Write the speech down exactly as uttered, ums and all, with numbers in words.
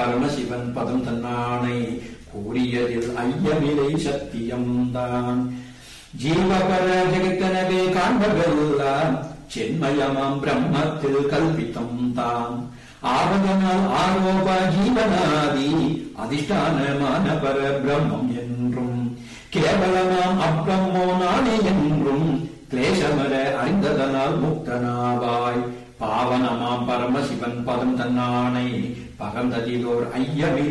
பரமசிவன் பதம் தன்னானை கூறியதில் ஐயமிலை சத்தியம்தான். ஜீவபர ஜெகத்தனவே காண்பதெல்லாம் சென்மயமாம் பிரம்மத்தில் கல்பித்தம் தான். ஆவதனால் ஆரோப ஜீவனாதி அதிஷ்டானமான பர பிரம்மம் என்றும் கேவலமாம் அப்பிரம்மோ நானே என்றும் கிளேசமர அறிந்ததனால் முக்தனாவாய். பாவனமாம் பரமசிவன் பதம் தன்னானை பகந்ததிலோர் ஐயமில்லை